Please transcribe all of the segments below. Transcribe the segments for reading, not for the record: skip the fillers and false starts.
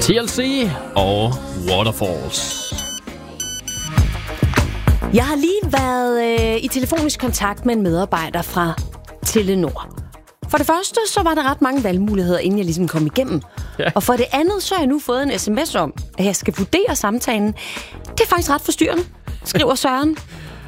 TLC og Waterfalls. Jeg har lige været i telefonisk kontakt med en medarbejder fra Telenor. For det første, så var der ret mange valgmuligheder, inden jeg ligesom kom igennem. Ja. Og for det andet, så har jeg nu fået en sms om, at jeg skal vurdere samtalen. Det er faktisk ret forstyrrende, skriver Søren.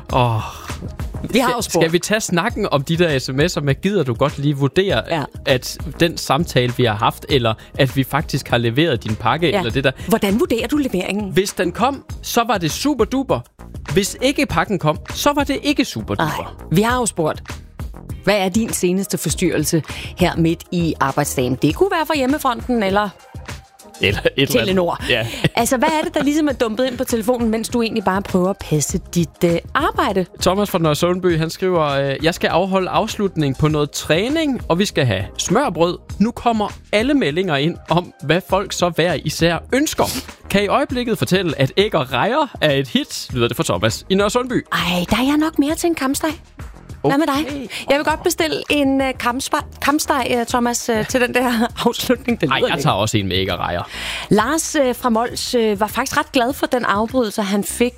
Vi har jo spurgt. Skal vi tage snakken om de der sms'er med, gider du godt lige vurdere, at den samtale, vi har haft, eller at vi faktisk har leveret din pakke, eller det der. Hvordan vurderer du leveringen? Hvis den kom, så var det super duper. Hvis ikke pakken kom, så var det ikke super duper. Vi har jo spurgt. Hvad er din seneste forstyrrelse her midt i arbejdsdagen? Det kunne være fra hjemmefronten, eller Telenor. Ja. Altså, hvad er det, der ligesom er dumpet ind på telefonen, mens du egentlig bare prøver at passe dit arbejde? Thomas fra Nørresundby, han skriver, jeg skal afholde afslutning på noget træning, og vi skal have smørbrød. Nu kommer alle meldinger ind om, hvad folk så hver især ønsker. Kan i øjeblikket fortælle, at æg og rejer er et hit, lyder det fra Thomas i Nørresundby. Ej, der er jeg nok mere til en kampsteg. Hvad med dig? Jeg vil godt bestille en kampsteg, Thomas, til den der afslutning. Nej, jeg tager også en med æg og rejer. Lars fra Mols var faktisk ret glad for den afbrydelse, han fik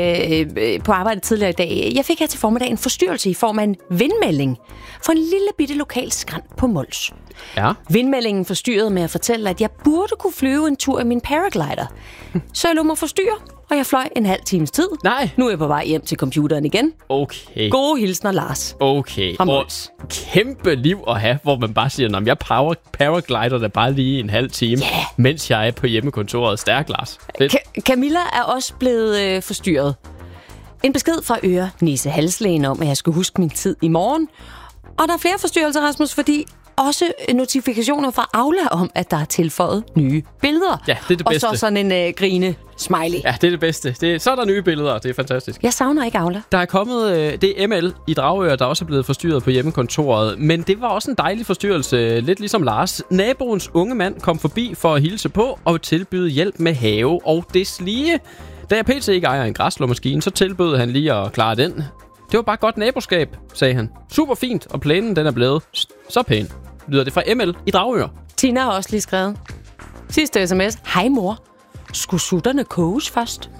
på arbejde tidligere i dag. Jeg fik her til formiddag en forstyrrelse i form af en vindmelding for en lille bitte lokal skrant på Mols. Ja. Vindmeldingen forstyrrede med at fortælle, at jeg burde kunne flyve en tur i min paraglider. Så jeg lod mig forstyrre, og jeg fløj en halv times tid. Nej. Nu er jeg på vej hjem til computeren igen. Okay. Gode hilsner, Lars. Okay. Og kæmpe liv at have, hvor man bare siger, at jeg paraglider da bare lige en halv time, mens jeg er på hjemmekontoret. Stærk, Lars. Camilla er også blevet forstyrret. En besked fra øre-næse-halslægen om, at jeg skal huske min tid i morgen. Og der er flere forstyrrelser, Rasmus, fordi også notifikationer fra Aula om, at der er tilføjet nye billeder. Ja, det er det bedste. Og så sådan en grine-smiley. Ja, det er det bedste. Så er der nye billeder, det er fantastisk. Jeg savner ikke Aula. Der er kommet det ML i Dragør, der også er blevet forstyrret på hjemmekontoret. Men det var også en dejlig forstyrrelse, lidt ligesom Lars. Naboens unge mand kom forbi for at hilse på og tilbyde hjælp med have og deslige. Da jeg pt. Ikke ejer en græsslåmaskine, så tilbød han lige at klare den. Det var bare godt naboskab, sagde han. Super fint, og plænen den er blevet så pæn. Lyder det fra ML i Dragør. Tina har også lige skrevet. Sidste sms. Hej mor. Skulle sutterne koges først?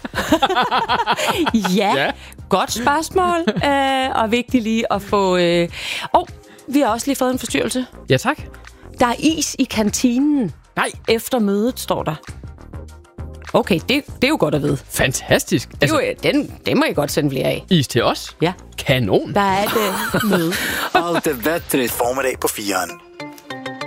ja, godt spørgsmål. Og vigtigt lige at få... vi har også lige fået en forstyrrelse. Ja, tak. Der er is i kantinen. Nej. Efter mødet, står der. Okay, det er jo godt at vide. Fantastisk. Det må jeg godt sende flere af. Is til os? Ja. Kanon. Der er et møde. Alt er bättre formiddag på 4'eren.